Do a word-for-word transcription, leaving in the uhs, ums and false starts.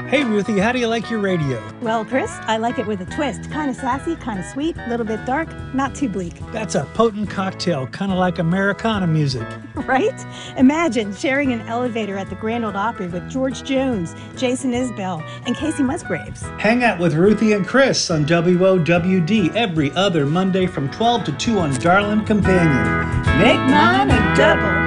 Hey, Ruthie, how do you like your radio? Well, Chris, I like it with a twist. Kind of sassy, kind of sweet, a little bit dark, not too bleak. That's a potent cocktail, kind of like Americana music. Right? Imagine sharing an elevator at the Grand Ole Opry with George Jones, Jason Isbell, and Casey Musgraves. Hang out with Ruthie and Chris on W O W D every other Monday from twelve to two on Darling Companion. Make mine a double.